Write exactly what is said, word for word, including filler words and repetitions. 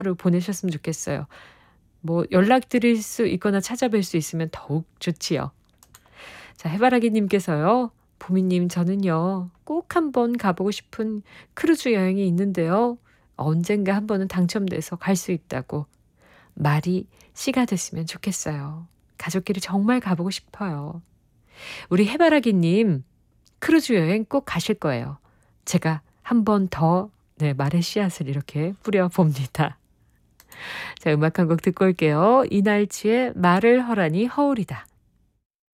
하루 보내셨으면 좋겠어요. 뭐 연락드릴 수 있거나 찾아뵐 수 있으면 더욱 좋지요. 자, 해바라기 님께서요. 보미님, 저는요, 꼭 한번 가보고 싶은 크루즈 여행이 있는데요. 언젠가 한 번은 당첨돼서 갈 수 있다고. 말이 씨가 됐으면 좋겠어요. 가족끼리 정말 가보고 싶어요. 우리 해바라기 님, 크루즈 여행 꼭 가실 거예요. 제가 한 번 더, 네, 말의 씨앗을 이렇게 뿌려봅니다. 자, 음악 한 곡 듣고 올게요. 이날치의 말을 허라니 허울이다.